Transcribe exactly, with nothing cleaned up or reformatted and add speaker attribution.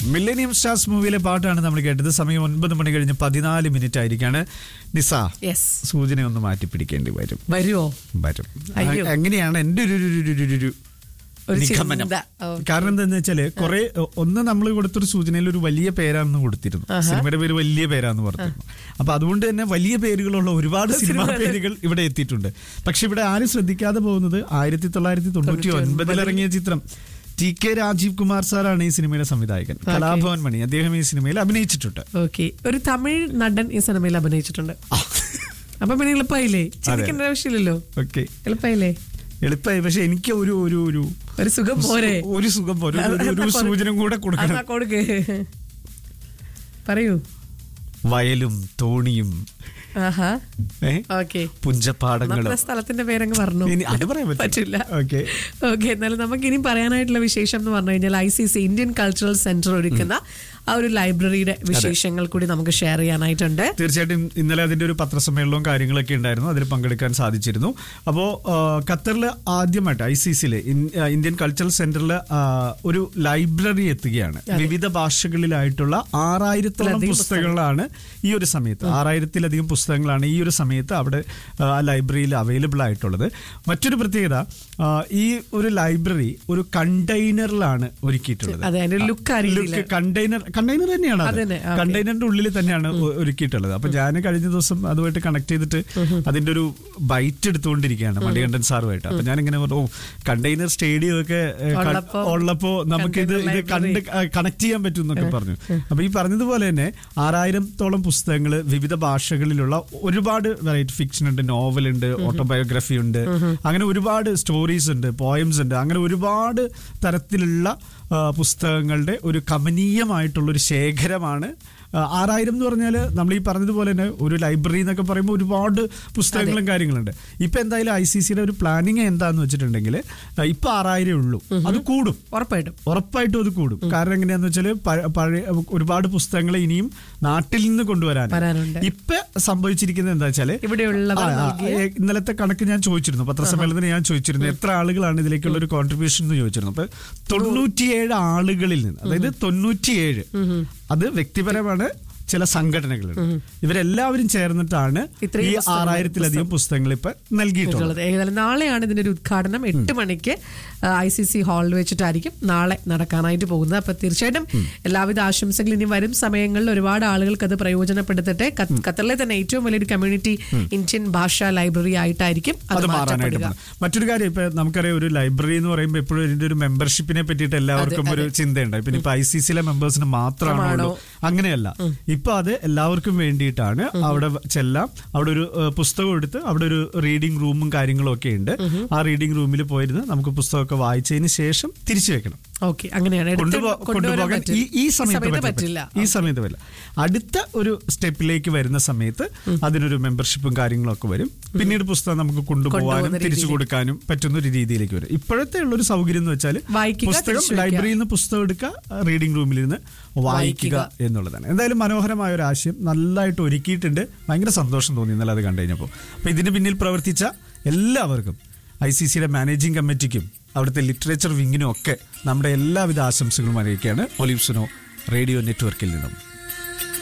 Speaker 1: Millennium stars മൂവിയിലെ പാട്ടാണ് നമ്മൾ കേട്ടത്. സമയം ഒൻപത് മണി കഴിഞ്ഞ് പതിനാല് മിനിറ്റ് ആയിരിക്കാണ്. നിസ, സൂചന ഒന്ന് മാറ്റി പിടിക്കേണ്ടി വരും.
Speaker 2: വരുമോ?
Speaker 1: വരും. എങ്ങനെയാണ് എന്റെ ഒരു നിഗമനം. കാരണം എന്താന്ന് വെച്ചാല് കുറെ ഒന്ന് നമ്മൾ കൊടുത്തൊരു സൂചനയിൽ ഒരു വലിയ പേരാണെന്ന് കൊടുത്തിരുന്നു. സിനിമയുടെ പേര് വലിയ പേരാന്ന് പറഞ്ഞിരുന്നു. അപ്പൊ അതുകൊണ്ട് തന്നെ വലിയ പേരുകളുള്ള ഒരുപാട് സിനിമാ പേരുകൾ ഇവിടെ എത്തിയിട്ടുണ്ട്. പക്ഷെ ഇവിടെ ആരും ശ്രദ്ധിക്കാതെ പോകുന്നത് ആയിരത്തി തൊള്ളായിരത്തി തൊണ്ണൂറ്റി ഒൻപതിൽ ഇറങ്ങിയ ചിത്രം. ടി കെ രാജീവ് കുമാർ സാറാണ് ഈ സിനിമയുടെ സംവിധായകൻ. കലാഭവൻ മണി അദ്ദേഹം ഈ സിനിമയിൽ അഭിനയിച്ചിട്ടുണ്ട്.
Speaker 2: ഒരു തമിഴ് നടൻ ഈ സിനിമയിൽ അഭിനയിച്ചിട്ടുണ്ട്. അപ്പൊ പിന്നെ എളുപ്പമായില്ലേ? ചിന്തിക്കേണ്ട ആവശ്യമില്ലല്ലോ. ഓക്കെ, എളുപ്പമായില്ലേ?
Speaker 1: എളുപ്പമായി. പക്ഷെ എനിക്ക് ഒരു ഒരു ഒരു
Speaker 2: ഒരു സുഖം പോരെ,
Speaker 1: ഒരു സുഖം പോരെ, ഒരു സൂചന കൂടെ കൊടുക്കണം.
Speaker 2: കൊടുക്ക്, പറയൂ.
Speaker 1: വയലും തോണിയും പുഞ്ചപ്പാടങ്ങളും.
Speaker 2: സ്ഥലത്തിന്റെ പേരങ്ങ് പറഞ്ഞു
Speaker 1: അത് പറയാൻ
Speaker 2: പറ്റില്ല. ഓക്കെ, എന്നാലും നമുക്ക് ഇനി പറയാനായിട്ടുള്ള വിശേഷം എന്ന് പറഞ്ഞു കഴിഞ്ഞാൽ I C C Indian cultural centre ഒരുക്കുന്ന ആ ഒരു ലൈബ്രറിയുടെ വിശേഷങ്ങൾ കൂടി നമുക്ക് ഷെയർ ചെയ്യാനായിട്ടുണ്ട്.
Speaker 1: തീർച്ചയായിട്ടും ഇന്നലെ അതിന്റെ ഒരു പത്രസമ്മേളനവും കാര്യങ്ങളൊക്കെ ഉണ്ടായിരുന്നു. അതിൽ പങ്കെടുക്കാൻ സാധിച്ചിരുന്നു. അപ്പോൾ ഖത്തറിൽ ആദ്യമായിട്ട് ഐ സി സിയിലെ ഇന്ത്യൻ കൾച്ചറൽ സെന്ററിൽ ഒരു ലൈബ്രറി എത്തുകയാണ്. വിവിധ ഭാഷകളിലായിട്ടുള്ള ആറായിരത്തോളം പുസ്തകങ്ങളാണ് ഈ ഒരു സമയത്ത് ആറായിരത്തിലധികം പുസ്തകങ്ങളാണ് ഈ ഒരു സമയത്ത് അവിടെ ആ ലൈബ്രറിയിൽ അവൈലബിൾ ആയിട്ടുള്ളത്. മറ്റൊരു പ്രത്യേകത, ഈ ഒരു ലൈബ്രറി ഒരു കണ്ടെയ്നറിലാണ് ഒരുക്കിയിട്ടുള്ളത്. കണ്ടെയ്നർ കണ്ടെയ്നർ തന്നെയാണ്, കണ്ടെയ്നറിന്റെ ഉള്ളിൽ തന്നെയാണ് ഒരുക്കിയിട്ടുള്ളത്. അപ്പൊ ഞാൻ കഴിഞ്ഞ ദിവസം അതുമായിട്ട് കണക്ട് ചെയ്തിട്ട് അതിന്റെ ഒരു ബൈറ്റ് എടുത്തുകൊണ്ടിരിക്കുകയാണ് മണികണ്ഠൻ സാറുമായിട്ട്. അപ്പൊ ഞാനിങ്ങനെ പറഞ്ഞു, കണ്ടെയ്നർ സ്റ്റേഡിയം ഒക്കെ ഉള്ളപ്പോ നമുക്ക് ഇത് ഇത് കണ്ട് കണക്ട് ചെയ്യാൻ പറ്റും എന്നൊക്കെ പറഞ്ഞു. അപ്പൊ ഈ പറഞ്ഞതുപോലെ തന്നെ ആറായിരത്തോളം പുസ്തകങ്ങൾ വിവിധ ഭാഷകളിലുള്ള ഒരുപാട് വെറൈറ്റി ഫിക്ഷൻ ഉണ്ട്, നോവൽ ഉണ്ട്, ഓട്ടോബയോഗ്രഫി ഉണ്ട്, അങ്ങനെ ഒരുപാട് സ്റ്റോറീസ് ഉണ്ട്, പോയംസ് ഉണ്ട്, അങ്ങനെ ഒരുപാട് തരത്തിലുള്ള പുസ്തകങ്ങളുടെ ഒരു കമനീയമായിട്ടുള്ള ഒരു ശേഖരമാണ്. ആറായിരം എന്ന് പറഞ്ഞാൽ നമ്മൾ ഈ പറഞ്ഞതുപോലെ തന്നെ ഒരു ലൈബ്രറി എന്നൊക്കെ പറയുമ്പോൾ ഒരുപാട് പുസ്തകങ്ങളും കാര്യങ്ങളുണ്ട്. ഇപ്പൊ എന്തായാലും ഐ സി സിയുടെ ഒരു പ്ലാനിങ് എന്താന്ന് വെച്ചിട്ടുണ്ടെങ്കിൽ ഇപ്പൊ ആറായിരം ഉള്ളൂ, അത് കൂടും, ഉറപ്പായിട്ടും ഉറപ്പായിട്ടും അത് കൂടും. കാരണം എങ്ങനെയാന്ന് വെച്ചാൽ പഴയ ഒരുപാട് പുസ്തകങ്ങൾ ഇനിയും നാട്ടിൽ നിന്ന് കൊണ്ടുവരാൻ. ഇപ്പൊ സംഭവിച്ചിരിക്കുന്നത് എന്താ വെച്ചാല്, ഇന്നലത്തെ കണക്ക് ഞാൻ ചോദിച്ചിരുന്നു, പത്രസമ്മേളനത്തിന് ഞാൻ ചോദിച്ചിരുന്നു എത്ര ആളുകളാണ് ഇതിലേക്കുള്ള ഒരു കോൺട്രിബ്യൂഷൻ എന്ന് ചോദിച്ചിരുന്നു. അപ്പൊ തൊണ്ണൂറ്റിയേഴ് ആളുകളിൽ നിന്ന്, അതായത് തൊണ്ണൂറ്റിയേഴ് അത് വ്യക്തിപരമാണ്, ചില സംഘടനകളുണ്ട്, ഇവരെല്ലാവരും ചേർന്നിട്ടാണ് ഈ ആറായിരത്തിലധികം പുസ്തകങ്ങൾ ഇപ്പൊ നൽകിയിട്ടുള്ളത്.
Speaker 2: ഏതായാലും നാളെയാണ് ഇതിന്റെ ഒരു ഉദ്ഘാടനം. എട്ട് മണിക്ക് ഐ സി സി ഹാളിൽ വെച്ചിട്ടായിരിക്കും നാളെ നടക്കാനായിട്ട് പോകുന്നത്. അപ്പൊ തീർച്ചയായിട്ടും എല്ലാവിധ ആശംസകളും. ഇനി വരും സമയങ്ങളിൽ ഒരുപാട് ആളുകൾക്ക് അത് പ്രയോജനപ്പെടുത്തട്ടെ. ഖത്തറിലെ തന്നെ ഏറ്റവും വലിയൊരു കമ്മ്യൂണിറ്റി ഇന്ത്യൻ ഭാഷാ ലൈബ്രറി ആയിട്ടായിരിക്കും അത് മാറാനായിട്ട്.
Speaker 1: മറ്റൊരു കാര്യം, ഇപ്പൊ നമുക്കറിയാം ഒരു ലൈബ്രറി എന്ന് പറയുമ്പോൾ എപ്പോഴും ഇതിന്റെ ഒരു മെമ്പർഷിപ്പിനെ പറ്റിയിട്ട് എല്ലാവർക്കും ഒരു ചിന്തയുണ്ട്. പിന്നെ ഇപ്പൊ ഐ സി സിയിലെ മെമ്പേഴ്സിന് മാത്രമാണോ? അങ്ങനെയല്ല. ഇപ്പൊ അത് എല്ലാവർക്കും വേണ്ടിയിട്ടാണ്. അവിടെ ചെല്ലാം, അവിടെ ഒരു പുസ്തകം എടുത്ത് അവിടെ ഒരു റീഡിംഗ് റൂമും കാര്യങ്ങളും ഒക്കെ ഉണ്ട്. ആ റീഡിംഗ് റൂമിൽ പോയിരുന്ന് നമുക്ക് പുസ്തകമൊക്കെ വായിച്ചതിന് ശേഷം തിരിച്ചു വെക്കണം. കൊണ്ടുപോകാൻ ഈ സമയത്ത് പറ്റില്ല. ഈ സമയത്ത് പറ്റില്ല. അടുത്ത ഒരു സ്റ്റെപ്പിലേക്ക് വരുന്ന സമയത്ത് അതിനൊരു മെമ്പർഷിപ്പും കാര്യങ്ങളൊക്കെ വരും. പിന്നീട് പുസ്തകം നമുക്ക് കൊണ്ടുപോകാനും തിരിച്ചു കൊടുക്കാനും പറ്റുന്ന ഒരു രീതിയിലേക്ക് വരും. ഇപ്പോഴത്തെ ഉള്ളൊരു സൗകര്യം എന്ന് വെച്ചാൽ പുസ്തകം ലൈബ്രറിയിൽ നിന്ന് പുസ്തകം എടുക്കുക, റീഡിംഗ് റൂമിൽ നിന്ന് വായിക്കുക എന്നുള്ളതാണ്. എന്തായാലും മനോഹരമായ ഒരു ആശയം നല്ലതായിട്ട് ഒരുക്കിയിട്ടുണ്ട്. ഭയങ്കര സന്തോഷം തോന്നി ഇന്നലെ അത് കണ്ടു കഴിഞ്ഞപ്പോൾ. അപ്പൊ ഇതിന് പിന്നിൽ പ്രവർത്തിച്ച എല്ലാവർക്കും, ഐ സി സിയുടെ മാനേജിംഗ് കമ്മിറ്റിക്കും അവിടുത്തെ ലിറ്ററേച്ചർ വിങ്ങിനും ഒക്കെ നമ്മുടെ എല്ലാവിധ ആശംസകളും അറിയിക്കുകയാണ് ഒലിവ് സുനോ റേഡിയോ നെറ്റ്വർക്കിൽ നിന്നും.